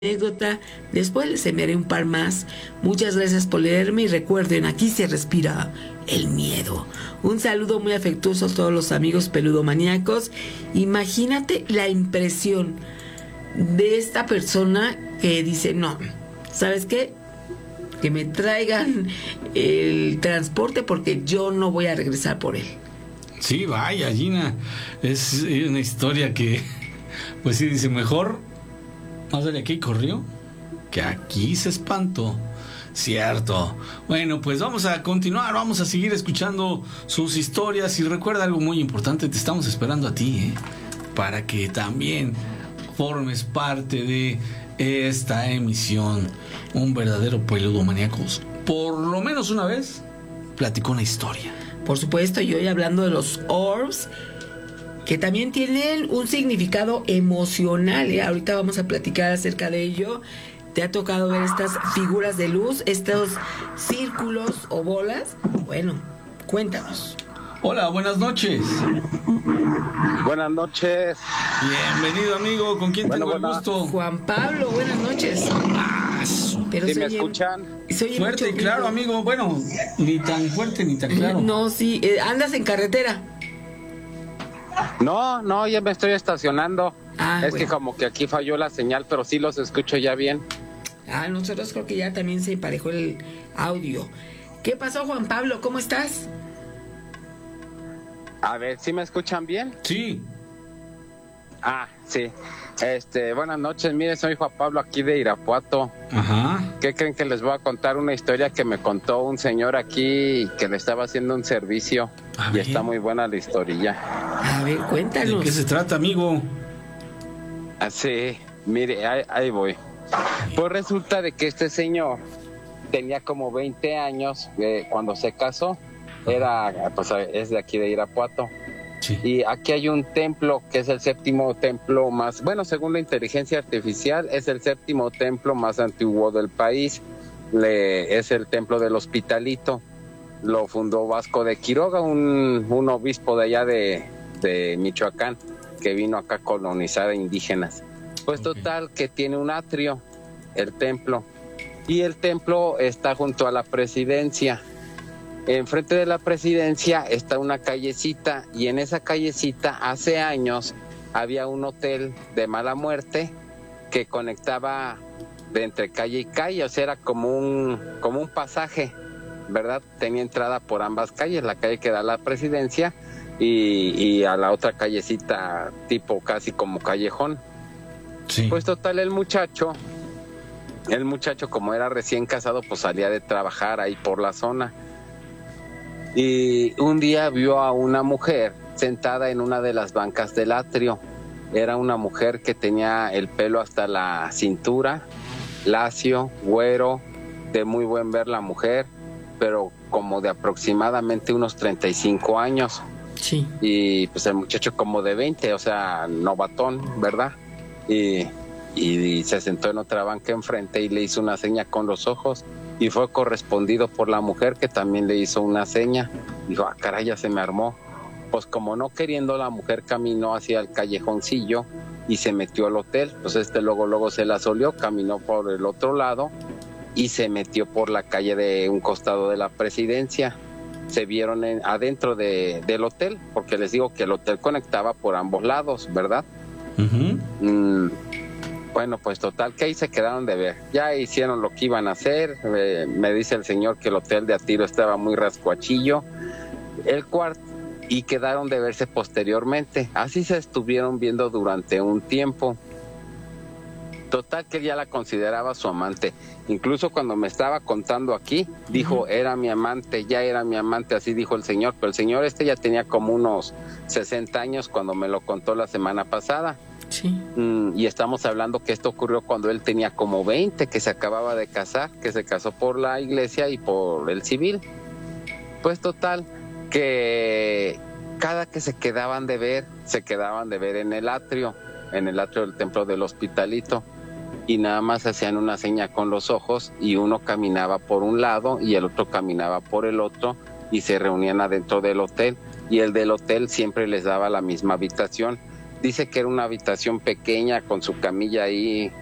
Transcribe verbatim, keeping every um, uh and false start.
anécdota, después les enviaré un par más. Muchas gracias por leerme y recuerden, aquí se respira el miedo. Un saludo muy afectuoso a todos los amigos peludomaníacos. Imagínate la impresión de esta persona que dice, no, ¿sabes qué? Que me traigan el transporte porque yo no voy a regresar por él. Sí, vaya, Gina, es una historia que, pues sí, dice, mejor más de aquí corrió que aquí se espantó. Cierto. Bueno, pues vamos a continuar, vamos a seguir escuchando sus historias y recuerda algo muy importante, te estamos esperando a ti, ¿eh? Para que también formes parte de esta emisión. Un verdadero peludomaníacos, por lo menos una vez, platicó una historia. Por supuesto, y hoy hablando de los orbs, que también tienen un significado emocional, ¿eh? Ahorita vamos a platicar acerca de ello. ¿Te ha tocado ver estas figuras de luz, estos círculos o bolas? Bueno, cuéntanos. Hola, buenas noches. Buenas noches. Bienvenido, amigo. ¿Con quién bueno, tengo bueno. el gusto? Juan Pablo, buenas noches. Ah, Pero ¿Sí se me oye, escuchan? se oye fuerte y mucho claro, ruido. amigo. Bueno, ni tan fuerte ni tan claro. No, sí, eh, andas en carretera. No, no, ya me estoy estacionando. Ah, es bueno. que como que aquí falló la señal, pero sí los escucho ya bien. Ah, nosotros creo que ya también se emparejó el audio. ¿Qué pasó, Juan Pablo? ¿Cómo estás? A ver, ¿sí me escuchan bien? Sí. Ah, sí. Este, buenas noches, mire, soy Juan Pablo aquí de Irapuato. Ajá. ¿Qué creen que les voy a contar? Una historia que me contó un señor aquí que le estaba haciendo un servicio. A Y ver. está muy buena la historia. A ver, ¿De cuéntanos. qué se trata, amigo? Así, mire, ahí, ahí voy. Pues resulta de que este señor tenía como veinte años eh, cuando se casó. Era, pues es de aquí de Irapuato. Sí. Y aquí hay un templo que es el séptimo templo más, bueno, según la inteligencia artificial, es el séptimo templo más antiguo del país. Le, es el templo del Hospitalito. Lo fundó Vasco de Quiroga, un, un obispo de allá de, de Michoacán, que vino acá a colonizar a indígenas. Pues Ok. total, que tiene un atrio, el templo. Y el templo está junto a la presidencia. Enfrente de la presidencia está una callecita y en esa callecita hace años había un hotel de mala muerte que conectaba de entre calle y calle, o sea, era como un, como un pasaje, ¿verdad? Tenía entrada por ambas calles, la calle que da a la presidencia y, y a la otra callecita tipo casi como callejón. Sí. Pues total, el muchacho, el muchacho como era recién casado, pues salía de trabajar ahí por la zona. Y un día vio a una mujer sentada en una de las bancas del atrio. Era una mujer que tenía el pelo hasta la cintura, lacio, güero, de muy buen ver la mujer, pero como de aproximadamente unos treinta y cinco años. Sí. Y pues el muchacho como de veinte, o sea, novatón, ¿verdad? Y, y se sentó en otra banca enfrente y le hizo una seña con los ojos y fue correspondido por la mujer que también le hizo una seña. Dijo, ah, caray, ya se me armó. Pues como no queriendo, la mujer caminó hacia el callejoncillo y se metió al hotel. Pues este luego, luego se la solió, caminó por el otro lado y se metió por la calle de un costado de la presidencia. Se vieron en, adentro de, del hotel, porque les digo que el hotel conectaba por ambos lados, ¿verdad? Ujú. Mm, bueno, pues total, que ahí se quedaron de ver. Ya hicieron lo que iban a hacer. Eh, me dice el señor que el hotel de Atiro estaba muy rascuachillo. El cuarto, y quedaron de verse posteriormente. Así se estuvieron viendo durante un tiempo. Total, que él ya la consideraba su amante. Incluso cuando me estaba contando aquí, dijo, era mi amante, ya era mi amante, así dijo el señor. Pero el señor este ya tenía como unos sesenta años cuando me lo contó la semana pasada. Sí. Mm, y estamos hablando que esto ocurrió cuando él tenía como veinte, que se acababa de casar, que se casó por la iglesia y por el civil. Pues total, que cada que se quedaban de ver, se quedaban de ver en el atrio, en el atrio del templo del Hospitalito, y nada más hacían una seña con los ojos y uno caminaba por un lado y el otro caminaba por el otro y se reunían adentro del hotel y el del hotel siempre les daba la misma habitación. Dice que era una habitación pequeña con su camilla ahí